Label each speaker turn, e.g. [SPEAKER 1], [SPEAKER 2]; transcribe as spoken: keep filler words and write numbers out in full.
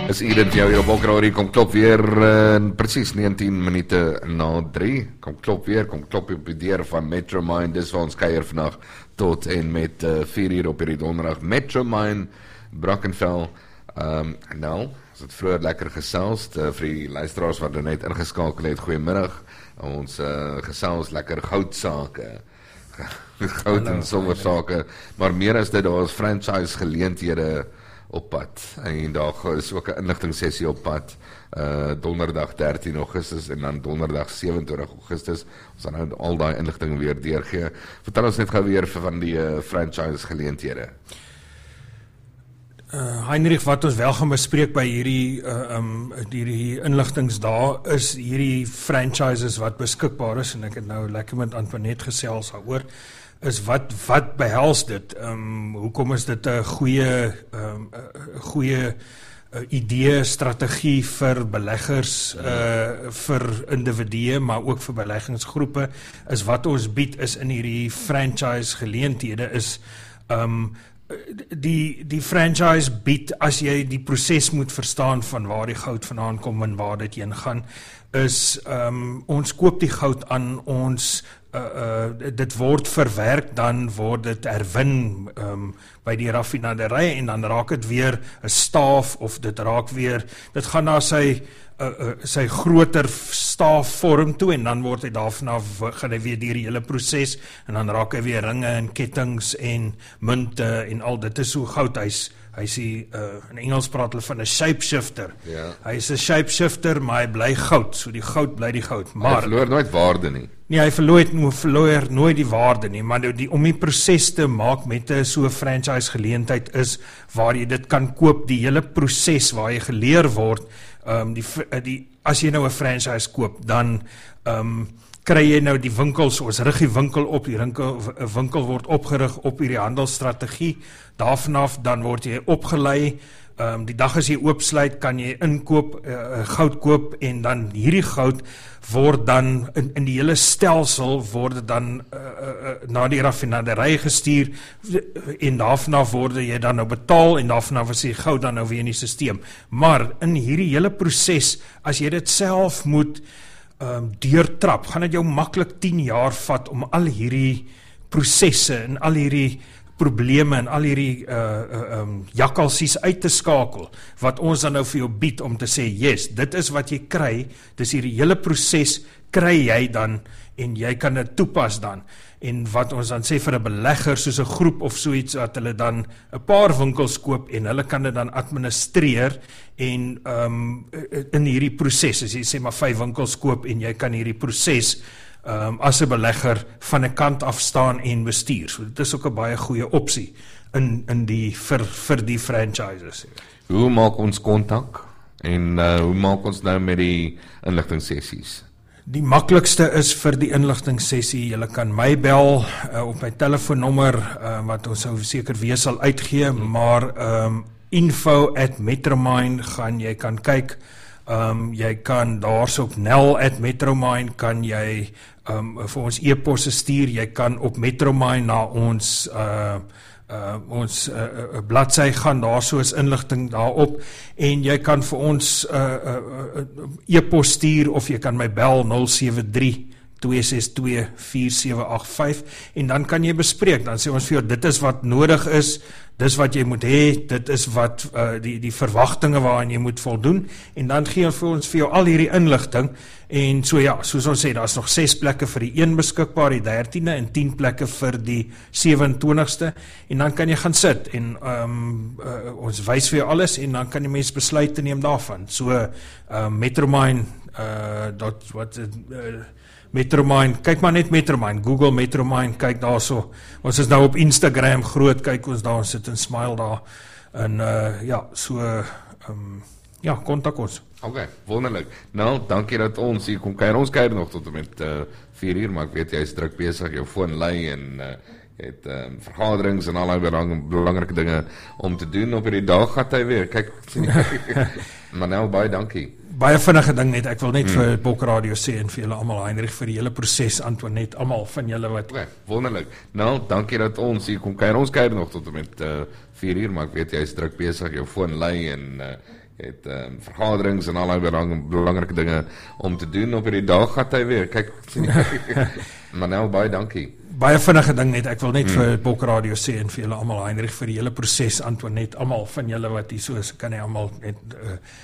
[SPEAKER 1] Is Eden vir jou hier op Okra, kom klop weer uh, presies negentien minute na drie. Kom klop weer, kom klop op die deur van Metromind. Dis waar ons kuier vandag tot en met uh, vier uur op hierdie donderdag. Metromind, Brackenfell. Um, nou, is het vroeger lekker gesels, uh, vir die luisteraars wat er net ingeskakel het, goeiemiddag. Ons uh, gesels lekker goudsake. Goud en silversake, maar meer as dit, daar is franchise geleenthede op pad, en daar is ook 'n inligtingssessie op pad, uh, donderdag dertien Augustus, en dan donderdag sewentwintig Augustus, ons gaan nou al die inligting weer deurgee. Vertel ons net gou weer van die uh, franchise geleenthede.
[SPEAKER 2] Uh, Heinrich, wat ons wel gaan bespreek by hierdie, uh, um, hierdie inligtingsdae is hierdie franchises wat beskikbaar is, en ek het nou lekker met Antoinette gesels daaroor, is wat, wat behels dit? Um, hoekom is dit 'n goeie, um, goeie uh, idee, strategie vir beleggers, uh, vir individue, maar ook vir beleggingsgroepe, is wat ons bied is in hierdie franchise geleenthede, is um, Die, die franchise bied, as jy die proses moet verstaan van waar die goud vandaan kom en waar dit heen gaan, is um, ons koop die goud aan, ons uh, uh, dit word verwerk, dan word dit herwin um, by die raffinaderij, en dan raak dit weer 'n staaf, of dit raak weer, dit gaan na sy Uh, uh, sy groter staafvorm toe, en dan word hy daarvan gaan hy weer deur die hele proses, en dan raak hy weer ringe en kettings en munte en al dit is so goud. Hy's hy's die, uh, in Engels praat hulle van 'n shapeshifter.
[SPEAKER 1] Ja.
[SPEAKER 2] Hy is 'n shapeshifter, maar hy bly goud, so die goud bly die goud. Maar
[SPEAKER 1] hy verloor nooit waarde nie.
[SPEAKER 2] Nee, hy verloor, verloor nooit die waarde nie, maar die, om die proses te maak met 'n so franchise geleentheid is, waar jy dit kan koop, die hele proses waar jy geleer word. Um, die, die, as jy nou 'n franchise koop, dan um, kry jy nou die winkels, ons rig die winkel op, die winkel, winkel word opgerig op hierdie handelsstrategie, daarvanaf dan word jy opgelei, um, die dag as jy oopsluit, kan jy inkoop, uh, goud koop, en dan hierdie goud word dan, in, in die hele stelsel, word dan uh, uh, na die raffinaderij gestuur, en daarvanaf word jy dan nou betaal, en daarvanaf is die goud dan nou weer in die systeem. Maar in hierdie hele proses, as jy dit self moet um, deurtrap, gaan dit jou maklik tien jaar vat om al hierdie prosesse en al hierdie probleme en al hierdie uh, uh, um, jakkalsies uit te skakel, wat ons dan nou vir jou bied om te sê, yes, dit is wat jy kry, dis hierdie hele proses kry jy dan, en jy kan dit toepas dan, en wat ons dan sê vir 'n belegger, soos 'n groep of so iets, dat hulle dan 'n paar winkels koop, en hulle kan dit dan administreer, en um, in hierdie proses, as jy sê maar vyf winkels koop, en jy kan hierdie proses Um, as 'n belegger van 'n kant af staan en bestuur. So dit is ook 'n baie goeie opsie in, in die, vir, vir die franchises.
[SPEAKER 1] Hoe maak ons kontak? En uh, hoe maak ons nou met die inligtingssessies?
[SPEAKER 2] Die maklikste is vir die inligtingssessie, jy kan my bel uh, op my telefoonnommer, uh, wat ons sou seker weer sal uitgee, hmm. maar um, info at Metromind gaan jy kan kyk. Um, jy kan daarso op nel at Metromind kan jy um, vir ons e-posse stuur, jy kan op Metromind na ons uh, uh, ons uh, uh, bladsy gaan, daarso is inligting daarop, en jy kan vir ons uh, uh, uh, e-pos stuur, of jy kan my bel nul sewe drie twee ses twee vier sewe agt vyf, en dan kan jy bespreek, dan sê ons vir jou, dit is wat nodig is, dis wat jy moet hê, dit is wat uh, die, die verwagtinge waaraan jy moet voldoen, en dan gee ons vir ons vir jou al hierdie inligting, en so ja, soos ons sê, daar is nog ses plekke vir die een beskikbaar, die dertiende, en tien plekke vir die sewentwintigste, en dan kan jy gaan sit, en um, uh, ons wys vir jou alles, en dan kan jy mens besluit te neem daarvan, so uh, Metromind, uh, dat, wat, uh, Metromind, kyk maar net Metromind, Google Metromind, kyk daar so, ons is nou op Instagram groot, kyk ons daar, ons sit en smile daar, en uh, ja, so, um, ja, kontak ons.
[SPEAKER 1] Ok, wonderlik. Nou, dankie dat ons hier kom kuier, ons kuier nog tot en met uh, vier uur, maar ek weet, jy is druk bezig, jou foon lei, en uh, jy het um, vergaderings en allerlei belang, belangrike dinge om te doen, op die dag gaat hy weer, kyk, Manel, baie dankie.
[SPEAKER 2] Baie vinnige ding net, ek wil net hmm. vir Bok Radio sê en vir julle almal, Heinrich, vir die hele proses, Antoinette, almal van julle wat...
[SPEAKER 1] Okay, wonderlik. Nou, dankie dat ons hier kom kuier. Ons kuier nog tot en met uh, vier uur, maar ek weet, jy is druk bezig, jou foon lei en uh, het um, vergaderings en allerlei belang, belangrike dinge om te doen. Op hierdie dag gaat hy weer. Kyk, Manel, baie dankie.
[SPEAKER 2] Baie vinnige ding net, ek wil net hmm. vir Bok Radio sê en vir julle almal, Heinrich, vir die hele proses, Antoinette, almal van julle wat hier so is, kan hy almal net uh,